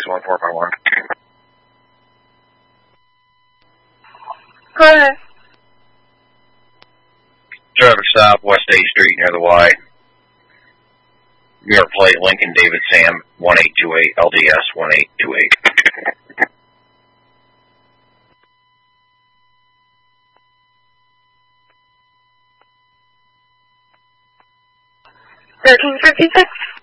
Enterprise 1451. Hi. Driver stop, West A Street near the Y. New York plate, Lincoln David Sam, 1828, LDS 1828. 1356.